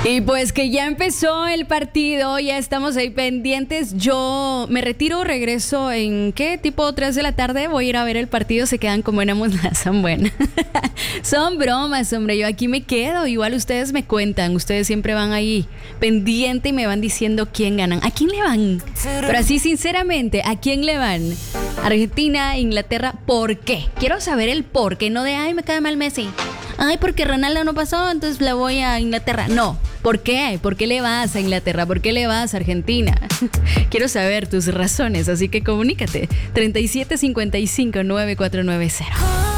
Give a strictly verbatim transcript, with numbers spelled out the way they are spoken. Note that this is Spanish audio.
Y pues que ya empezó el partido, ya estamos ahí pendientes. Yo me retiro, regreso en ¿qué? Tipo tres de la tarde, voy a ir a ver el partido, se quedan como en la son buenas. Son bromas, hombre, yo aquí me quedo, igual ustedes me cuentan, ustedes siempre van ahí pendiente y me van diciendo quién ganan. ¿A quién le van? Pero así sinceramente, ¿a quién le van? Argentina, Inglaterra, ¿por qué? Quiero saber el por qué, no de ay, me cae mal Messi. Ay, porque Ronaldo no pasó, entonces le voy a Inglaterra. No, ¿por qué? ¿Por qué le vas a Inglaterra? ¿Por qué le vas a Argentina? Quiero saber tus razones, así que comunícate. treinta y siete cincuenta y cinco novecientos cuarenta y nueve cero.